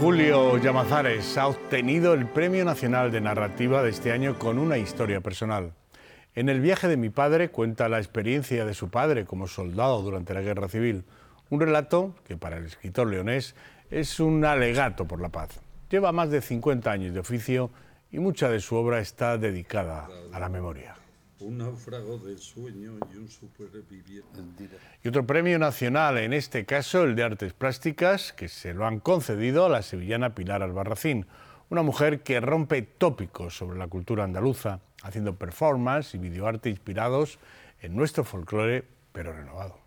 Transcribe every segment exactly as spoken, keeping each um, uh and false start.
Julio Llamazares ha obtenido el Premio Nacional de Narrativa de este año con una historia personal. En El viaje de mi padre cuenta la experiencia de su padre como soldado durante la Guerra Civil. Un relato que para el escritor leonés es un alegato por la paz. Lleva más de cincuenta años de oficio y mucha de su obra está dedicada a la memoria. Un náufrago del sueño y un superviviente. Y otro premio nacional, en este caso el de Artes Plásticas, que se lo han concedido a la sevillana Pilar Albarracín, una mujer que rompe tópicos sobre la cultura andaluza, haciendo performance y videoarte inspirados en nuestro folclore, pero renovado.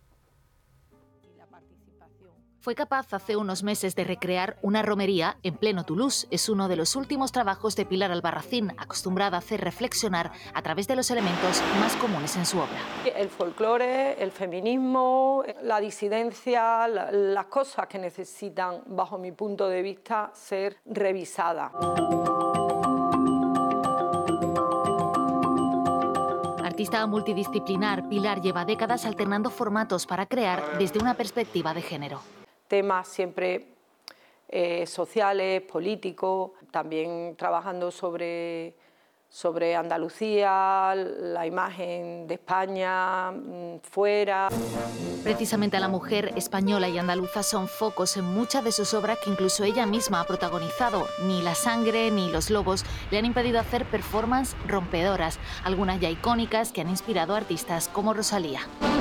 Fue capaz hace unos meses de recrear una romería en pleno Toulouse. Es uno de los últimos trabajos de Pilar Albarracín, acostumbrada a hacer reflexionar a través de los elementos más comunes en su obra. El folclore, el feminismo, la disidencia, la, las cosas que necesitan, bajo mi punto de vista, ser revisadas. Artista multidisciplinar, Pilar lleva décadas alternando formatos para crear desde una perspectiva de género. Temas siempre eh, sociales, políticos, también trabajando sobre, sobre Andalucía, la imagen de España, fuera. Precisamente la mujer española y andaluza son focos en muchas de sus obras que incluso ella misma ha protagonizado. Ni la sangre ni los lobos le han impedido hacer performances rompedoras, algunas ya icónicas que han inspirado a artistas como Rosalía.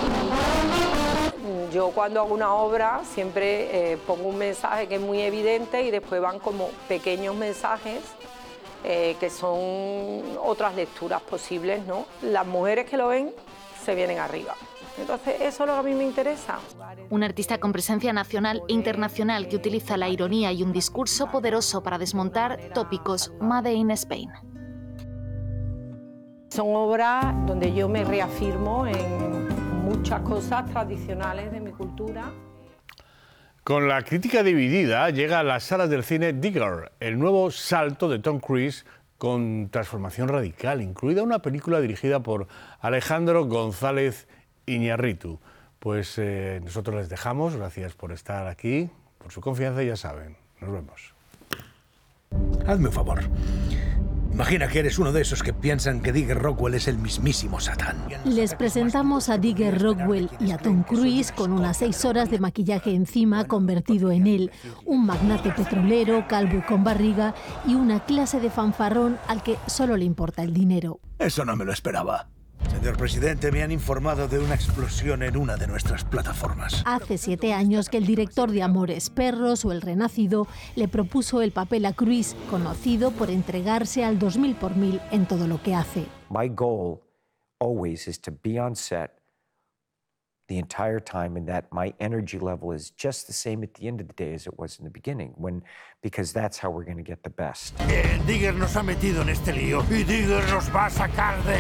Yo cuando hago una obra siempre eh, pongo un mensaje que es muy evidente y después van como pequeños mensajes eh, que son otras lecturas posibles, ¿no? Las mujeres que lo ven se vienen arriba. Entonces eso es lo que a mí me interesa. Un artista con presencia nacional e internacional que utiliza la ironía y un discurso poderoso para desmontar tópicos Made in Spain. Son obras donde yo me reafirmo en muchas cosas tradicionales de mi cultura. Con la crítica dividida, llega a las salas del cine Digger, el nuevo salto de Tom Cruise con transformación radical, incluida una película dirigida por Alejandro González Iñárritu. Pues eh, nosotros les dejamos, gracias por estar aquí, por su confianza y ya saben, nos vemos. Hazme un favor. Imagina que eres uno de esos que piensan que Digger Rockwell es el mismísimo Satán. Les presentamos a Digger Rockwell y a Tom Cruise con unas seis horas de maquillaje encima convertido en él. Un magnate petrolero, calvo y con barriga, y una clase de fanfarrón al que solo le importa el dinero. Eso no me lo esperaba. Señor presidente, me han informado de una explosión en una de nuestras plataformas. Hace siete años que el director de Amores Perros o El Renacido le propuso el papel a Cruise, conocido por entregarse al dos mil por mil en todo lo que hace. My goal always is to be on set the entire time and that my energy level is just the same at the end of the day as it was in the beginning, when, because that's how we're going to get the best. Eh, Digger nos ha metido en este lío y Digger nos va a sacar de